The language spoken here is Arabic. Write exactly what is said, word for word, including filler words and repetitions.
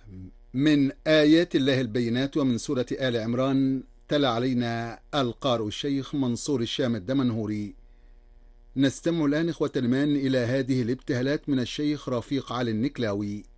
من آيات الله البينات ومن سورة آل عمران. تلا علينا القارئ الشيخ منصور الشام الدمنهوري. نستمع الآن إخوة الإيمان إلى هذه الابتهالات من الشيخ رفيق علي النكلاوي.